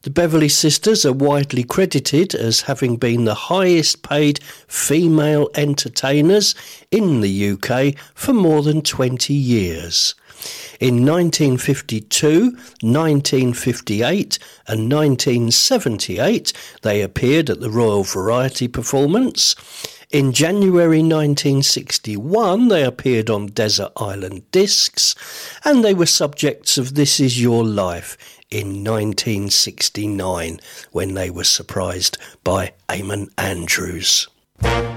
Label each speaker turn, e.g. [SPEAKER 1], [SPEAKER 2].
[SPEAKER 1] The Beverly Sisters are widely credited as having been the highest paid female entertainers in the UK for more than 20 years. In 1952, 1958 and 1978 they appeared at the Royal Variety Performance. In January 1961 they appeared on Desert Island Discs, and they were subjects of This Is Your Life in 1969 when they were surprised by Eamon Andrews.